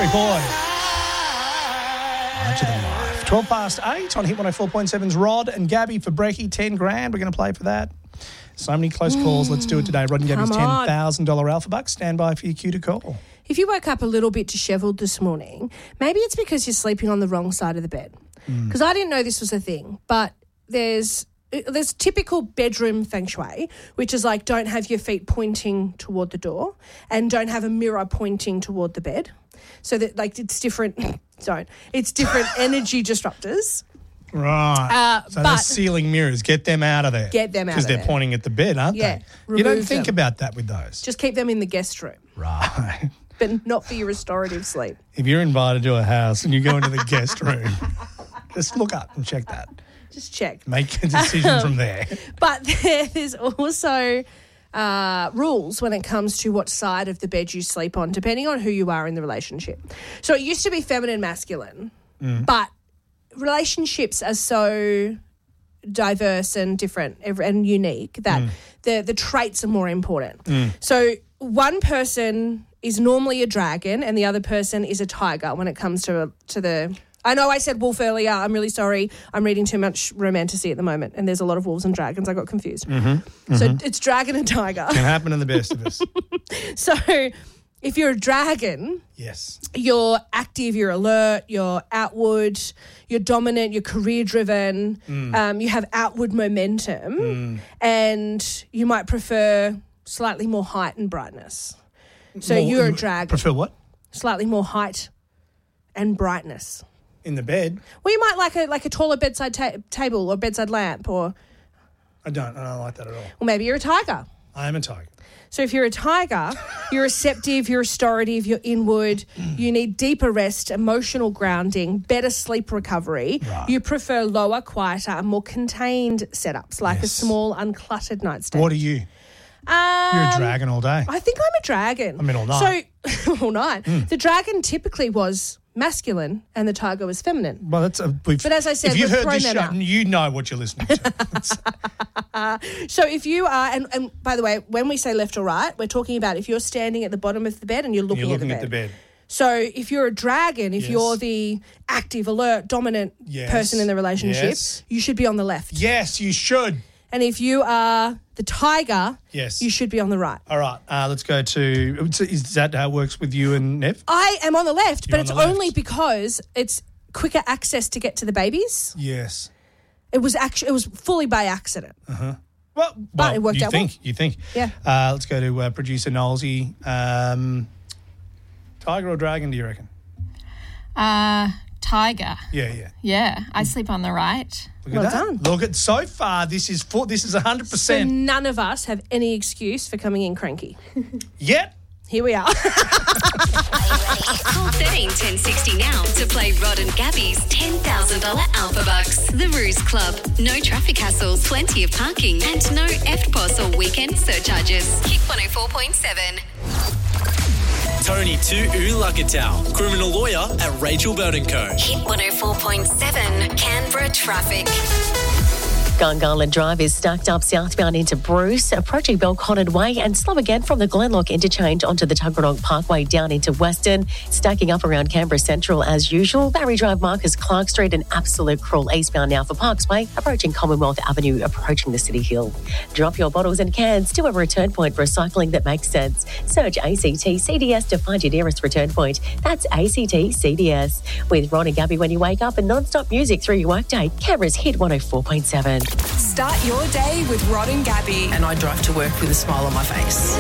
Backstreet Boys. Larger than life. 12 past 8 on Hit 104.7's Rod and Gabby for Brekkie. 10 grand. We're going to play for that. So many close calls. Let's do it today. Rod and Gabby's $10,000 Alpha Bucks. Stand by for your cue to call. If you woke up a little bit dishevelled this morning, maybe it's because you're sleeping on the wrong side of the bed. Because I didn't know this was a thing, but there's typical bedroom feng shui, which is like don't have your feet pointing toward the door and don't have a mirror pointing toward the bed. So that like it's different it's different energy disruptors. Right. So the ceiling mirrors, get them out of there. Get them out of there. Because they're pointing at the bed, aren't they? You don't think about that with those. Just keep them in the guest room. Right. But not for your restorative sleep. If you're invited to a house and you go into the guest room, just look up and check that. Just check. Make a decision from there. But there's also rules when it comes to what side of the bed you sleep on, depending on who you are in the relationship. So it used to be feminine, masculine, but relationships are so diverse and different and unique that the traits are more important. So one person is normally a dragon and the other person is a tiger when it comes to the... I know I said wolf earlier. I'm really sorry. I'm reading too much romantasy at the moment and there's a lot of wolves and dragons. I got confused. So it's dragon and tiger. Can happen to the best of us. So if you're a dragon, yes, you're active, you're alert, you're outward, you're dominant, you're career-driven, you have outward momentum and you might prefer slightly more height and brightness. So you're a dragon. Prefer what? Slightly more height and brightness. In the bed? Well, you might like a taller bedside table or bedside lamp or... I don't like that at all. Well, maybe you're a tiger. I am a tiger. So if you're a tiger, you're receptive, you're restorative, you're inward, you need deeper rest, emotional grounding, better sleep recovery. Right. You prefer lower, quieter and more contained setups like a small, uncluttered nightstand. What are you? You're a dragon all day. I think I'm a dragon. I mean all night. So, all night. The dragon typically was masculine and the tiger was feminine. Well, but as I said, if you've heard this show, out. you know what you're listening to. So if you are, and by the way, when we say left or right, we're talking about if you're standing at the bottom of the bed and you're looking at the bed. So if you're a dragon, if you're the active, alert, dominant person in the relationship, you should be on the left. Yes, you should. And if you are the tiger, you should be on the right. All right, let's go to... Is that how it works with you and Nev? I am on the left, but it's only because it's quicker access to get to the babies. Yes. It was fully by accident. Well, but it worked out well. You think. Yeah. Let's go to producer Nolsey. Tiger or dragon, do you reckon? Tiger. Yeah, I sleep on the right. Look at that. Done. Look at so far. This is 100%. So none of us have any excuse for coming in cranky. Yet. Here we are. Call 13 1060 now to play Rod and Gabby's $10,000 Alpha Bucks. The Ruse Club. No traffic hassles, plenty of parking, and no EFTPOS or weekend surcharges. Hit 104.7. Tony Tu Ulakatau, criminal lawyer at Rachel Burton Co. Hit 104.7, Canberra traffic. Gungahlin Drive is stacked up southbound into Bruce, approaching Belconnen Way, and slow again from the Glenlock interchange onto the Tuggeranong Parkway down into Western. Stacking up around Canberra Central as usual. Barry Drive Marcus Clark Street, an absolute crawl eastbound now for Parksway, approaching Commonwealth Avenue, approaching the City Hill. Drop your bottles and cans to a return point for recycling that makes sense. Search ACT CDS to find your nearest return point. That's ACT CDS. With Ron and Gabby when you wake up and non-stop music through your workday, Canberra's Hit 104.7. Start your day with Rod and Gabby. And I drive to work with a smile on my face.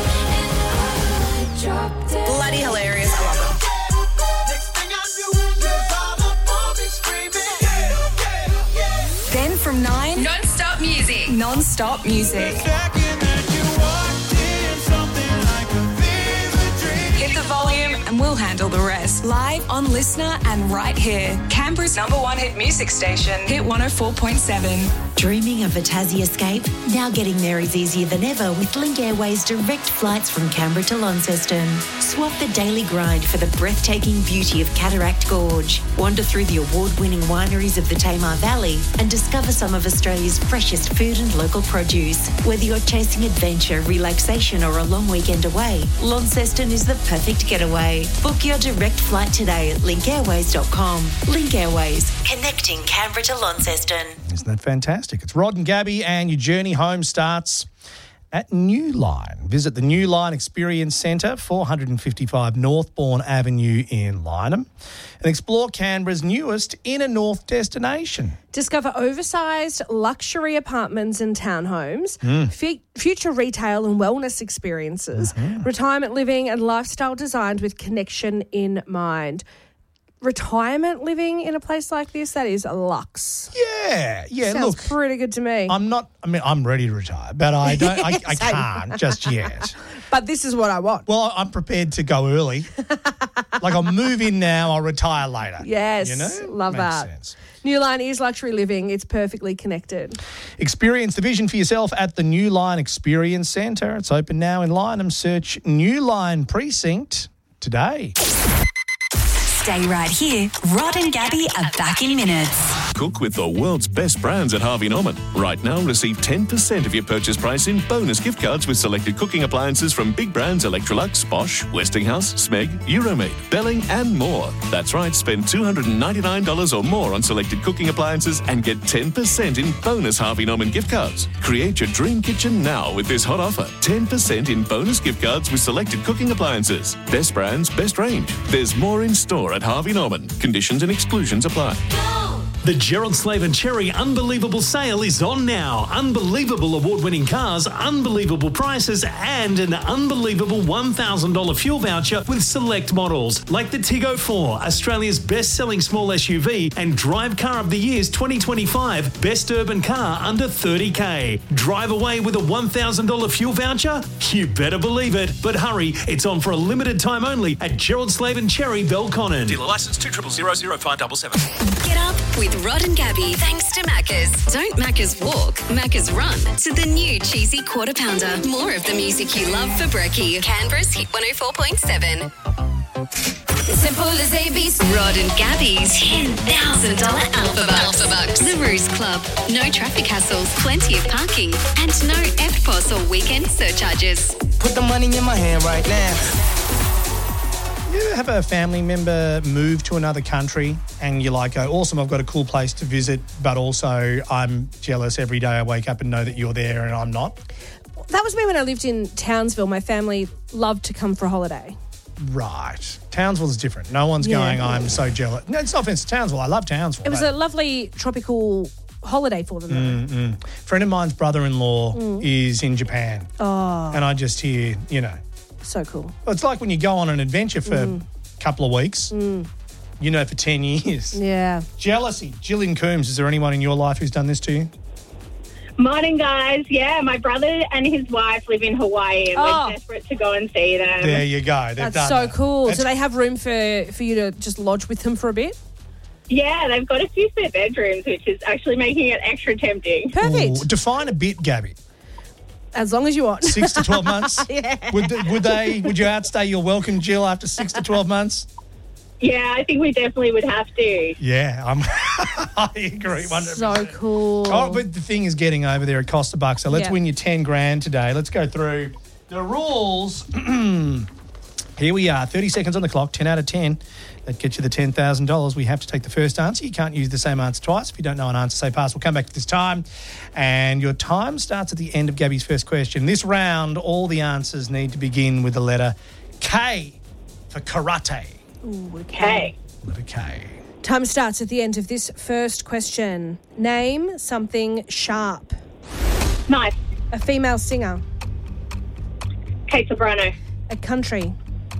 Bloody hilarious. I love them. Then from 9, Non-stop music. Non-stop music. Hit the volume and we'll handle the rest. Live on Listener and right here. Canberra's #1 hit music station. Hit 104.7. Dreaming of a Tassie escape? Now getting there is easier than ever with Link Airways direct flights from Canberra to Launceston. Swap the daily grind for the breathtaking beauty of Cataract Gorge. Wander through the award-winning wineries of the Tamar Valley and discover some of Australia's freshest food and local produce. Whether you're chasing adventure, relaxation or a long weekend away, Launceston is the perfect getaway. today. Book your direct flight today at linkairways.com. Link Airways, connecting Canberra to Launceston. Isn't that fantastic? It's Rod and Gabby, and your journey home starts at New Line. Visit the New Line Experience Centre, 455 Northbourne Avenue in Lyneham, and explore Canberra's newest inner north destination. Discover oversized luxury apartments and townhomes, future retail and wellness experiences, retirement living and lifestyle designed with connection in mind. Retirement living in a place like this, that is a luxe. Yeah. Sounds Look, pretty good to me. I'm ready to retire, but I can't just yet. But this is what I want. Well, I'm prepared to go early. Like, I'll move in now, I'll retire later. Yes, You know? love Makes that. sense. New Line is luxury living. It's perfectly connected. Experience the vision for yourself at the New Line Experience Centre. It's open now in Lyneham. Search New Line Precinct today. Stay right here. Rod and Gabby are back in minutes. Cook with the world's best brands at Harvey Norman. Right now, receive 10% of your purchase price in bonus gift cards with selected cooking appliances from big brands Electrolux, Bosch, Westinghouse, Smeg, Euromade, Belling and more. That's right, spend $299 or more on selected cooking appliances and get 10% in bonus Harvey Norman gift cards. Create your dream kitchen now with this hot offer. 10% in bonus gift cards with selected cooking appliances. Best brands, best range. There's more in store at Harvey Norman. Conditions and exclusions apply. The Gerald Slave and Cherry Unbelievable Sale is on now. Unbelievable award-winning cars, unbelievable prices, and an unbelievable $1,000 fuel voucher with select models like the Tiggo 4, Australia's best-selling small SUV and Drive Car of the Year's 2025 best urban car under $30K. Drive away with a $1,000 fuel voucher? You better believe it. But hurry, it's on for a limited time only at Gerald Slave and Cherry, Belconnen. Dealer licence 2000577. Get up with Rod and Gabby, thanks to Macca's. Don't Macca's walk, Macca's run to the new cheesy quarter pounder. More of the music you love for brekkie. Canberra's Hit 104.7. Simple as ABC. Rod and Gabby's $10,000 Alpha Bucks. The Ruse Club. No traffic hassles, plenty of parking, and no EFTPOS or weekend surcharges. Put the money in my hand right now. You ever have a family member move to another country and you're like, oh, awesome, I've got a cool place to visit, but also I'm jealous every day I wake up and know that you're there and I'm not? That was me when I lived in Townsville. My family loved to come for a holiday. Right. Townsville's different. No one's going, I'm so jealous. No, it's not offensive to Townsville. I love Townsville. It was a lovely tropical holiday for them. Friend of mine's brother-in-law is in Japan. Oh. And I just hear, So cool. Well, it's like when you go on an adventure for a couple of weeks, for 10 years. Yeah. Jealousy. Gillian Coombs, is there anyone in your life who's done this to you? Morning, guys. Yeah, my brother and his wife live in Hawaii and we're desperate to go and see them. There you go. That's so cool. Do they have room for you to just lodge with them for a bit? Yeah, they've got a few spare bedrooms, which is actually making it extra tempting. Perfect. Ooh, define a bit, Gabby. As long as you want. 6 to 12 months? Yeah. Would you outstay your welcome, Jill, after 6 to 12 months? Yeah, I think we definitely would have to. Yeah, I agree 100%. So cool. Oh, but the thing is getting over there. It costs $1. So let's win you 10 grand today. Let's go through the rules. Here we are, 30 seconds on the clock, 10 out of 10. That gets you the $10,000. We have to take the first answer. You can't use the same answer twice. If you don't know an answer, say pass. We'll come back to this time. And your time starts at the end of Gabby's first question. This round, all the answers need to begin with the letter K for karate. Ooh, okay. Letter K. Time starts at the end of this first question. Name something sharp. Knife. A female singer. Kate Sobrano. A country.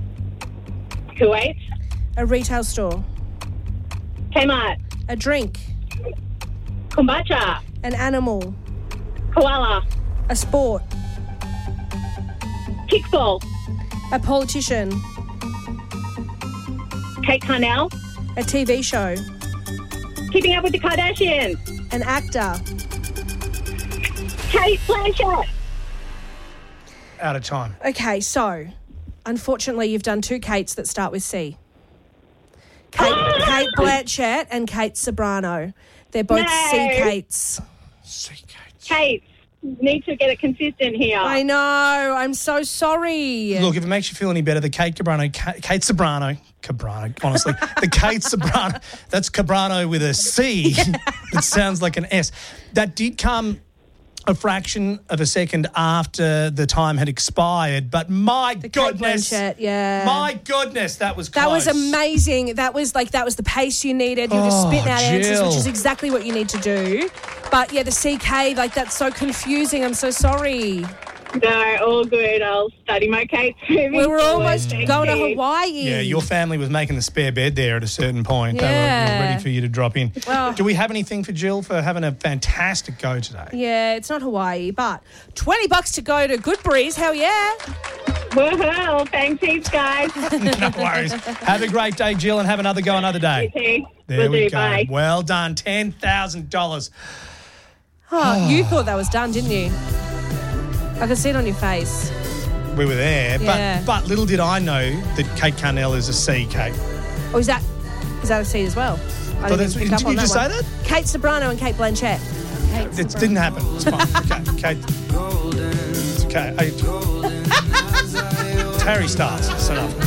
Kuwait. A retail store. Kmart. A drink. Kombucha. An animal. Koala. A sport. Kickball. A politician. Kate Carnell. A TV show. Keeping Up with the Kardashians. An actor. Kate Blanchett. Out of time. Okay, so unfortunately you've done two Kates that start with C. Kate Blanchett and Kate Sobrano. They're both C Kates. C Kates. Kate. need to get it consistent here. I know. I'm so sorry. Look, if it makes you feel any better, the Kate Sobrano, honestly, the Kate Sobrano, that's Cabrano with a C. It sounds like an S. That did come a fraction of a second after the time had expired, but my goodness, Kate Blanchett, yeah. My goodness, that was close. That was amazing. That was the pace you needed. You're just spitting out answers, which is exactly what you need to do. But yeah, the CK, that's so confusing. I'm so sorry. No, all good. I'll study my Kate. We were almost going to Hawaii. Yeah, your family was making the spare bed there at a certain point. Yeah. They were ready for you to drop in. Well, do we have anything for Jill for having a fantastic go today? Yeah, it's not Hawaii, but $20 to go to Goodberry's. Hell yeah. Woohoo. Thanks heaps, guys. No worries. Have a great day, Jill, and have another go another day. You too. There we go. Bye. Well done. $10,000. Oh, you thought that was done, didn't you? I could see it on your face. We were there, Yeah. but little did I know that Kate Carnell is a C, Kate. Oh, is that a C as well? I Did you just say that? Kate Sobrano and Kate Blanchett. It didn't happen. It's fine. Okay, Kate. It's okay. Harry Styles. That's enough.